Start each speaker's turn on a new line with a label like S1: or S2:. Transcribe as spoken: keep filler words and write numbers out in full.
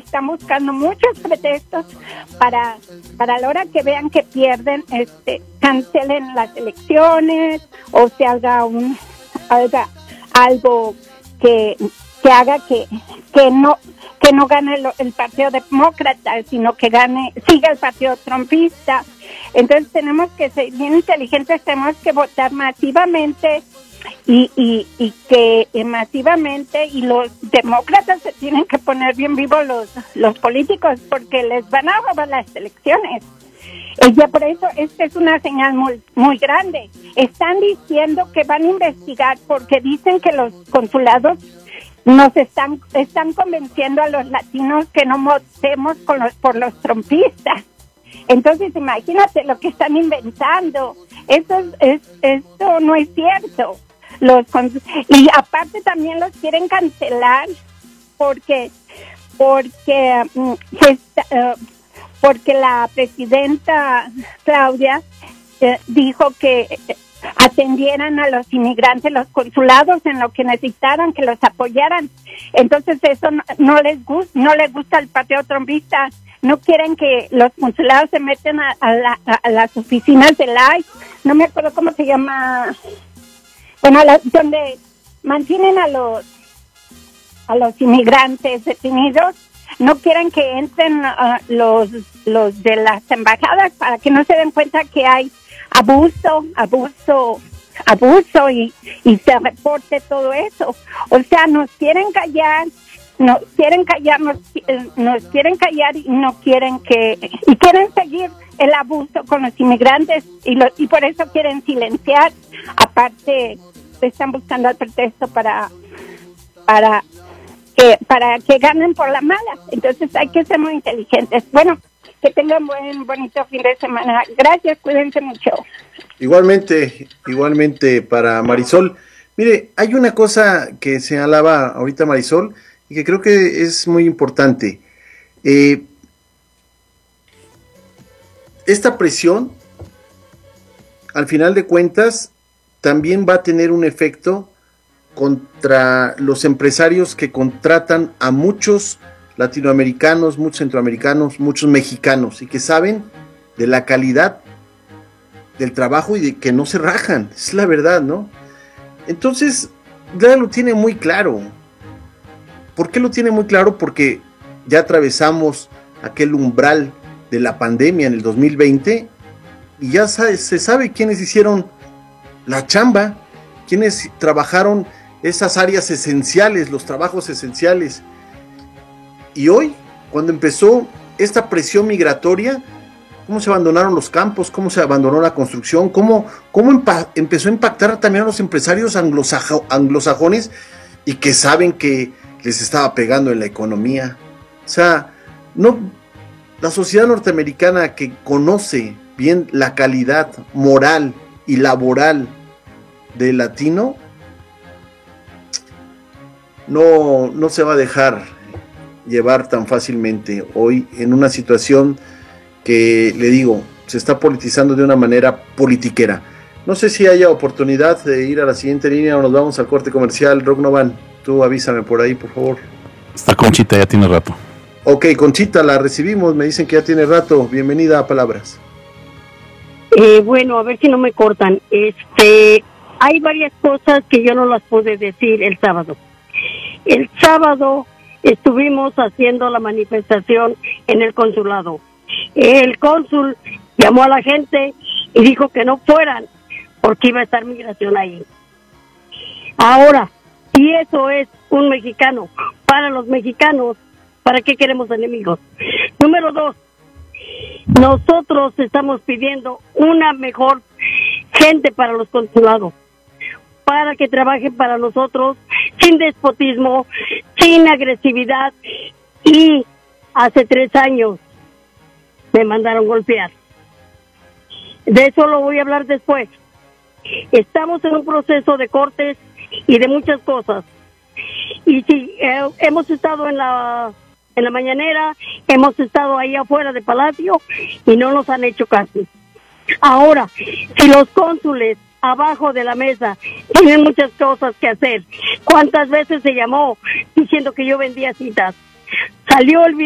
S1: están buscando muchos pretextos para, para a la hora que vean que pierden, este, cancelen las elecciones o se haga un, haga algo que, que haga que, que no, que no gane el, el Partido Demócrata, sino que gane, siga el Partido Trumpista. Entonces tenemos que ser bien inteligentes, tenemos que votar masivamente. Y, y, y que eh, masivamente, y los demócratas se tienen que poner bien vivos los, los políticos, porque les van a robar las elecciones. Y ya por eso esta es una señal muy, muy grande. Están diciendo que van a investigar porque dicen que los consulados nos están, están convenciendo a los latinos que no votemos con los, por los trumpistas. Entonces imagínate lo que están inventando. Eso es, es, esto no es cierto. Los, y aparte también los quieren cancelar porque porque pues, uh, porque la presidenta Claudia eh, dijo que atendieran a los inmigrantes, los consulados en lo que necesitaran, que los apoyaran. Entonces eso no, no les gusta, no les gusta al Partido Trumpista. No quieren que los consulados se metan a, a, la, a las oficinas del I C E. No me acuerdo cómo se llama. Bueno, la, donde mantienen a los a los inmigrantes detenidos. No quieren que entren uh, los los de las embajadas para que no se den cuenta que hay abuso, abuso, abuso y, y se reporte todo eso. O sea, nos quieren callar. Nos quieren callar, nos, nos quieren callar y no quieren que, y quieren seguir el abuso con los inmigrantes y, lo, y por eso quieren silenciar. Aparte, están buscando el pretexto para, para que, para que ganen por la mala. Entonces hay que ser muy inteligentes. Bueno, que tengan buen, bonito fin de semana. Gracias, cuídense mucho.
S2: Igualmente, igualmente para Marisol. Mire, hay una cosa que señalaba ahorita Marisol, y que creo que es muy importante. Eh, esta presión, al final de cuentas, también va a tener un efecto contra los empresarios que contratan a muchos latinoamericanos, muchos centroamericanos, muchos mexicanos, y que saben de la calidad del trabajo y de que no se rajan. Es la verdad, ¿no? Entonces, ya lo tiene muy claro. ¿Por qué lo tiene muy claro? Porque ya atravesamos aquel umbral de la pandemia en el dos mil veinte y ya sabe, se sabe quiénes hicieron la chamba, quiénes trabajaron esas áreas esenciales, los trabajos esenciales. Y hoy, cuando empezó esta presión migratoria, cómo se abandonaron los campos, cómo se abandonó la construcción, cómo, cómo empa- empezó a impactar también a los empresarios anglosajo- anglosajones y que saben que les estaba pegando en la economía. O sea, no, la sociedad norteamericana que conoce bien la calidad moral y laboral del latino, no, no se va a dejar llevar tan fácilmente hoy en una situación que, le digo, se está politizando de una manera politiquera. No sé si haya oportunidad de ir a la siguiente línea o nos vamos al corte comercial. Rock Novan, tú avísame por ahí, por favor.
S3: Está Conchita, ya tiene rato.
S2: Ok, Conchita, la recibimos, me dicen que ya tiene rato. Bienvenida a Palabras.
S4: Eh, bueno, a ver si no me cortan. Este, hay varias cosas que yo no las pude decir el sábado. El sábado estuvimos haciendo la manifestación en el consulado. El cónsul llamó a la gente y dijo que no fueran porque iba a estar migración ahí. Ahora, si eso es un mexicano para los mexicanos, ¿para qué queremos enemigos? Número dos, nosotros estamos pidiendo una mejor gente para los consulados, para que trabajen para nosotros sin despotismo, sin agresividad. Y hace tres años me mandaron golpear. De eso lo voy a hablar después. Estamos en un proceso de cortes y de muchas cosas. Y si eh, hemos estado en la en la mañanera, hemos estado ahí afuera de Palacio y no nos han hecho caso. Ahora, si los cónsules abajo de la mesa tienen muchas cosas que hacer, ¿cuántas veces se llamó diciendo que yo vendía citas? Salió el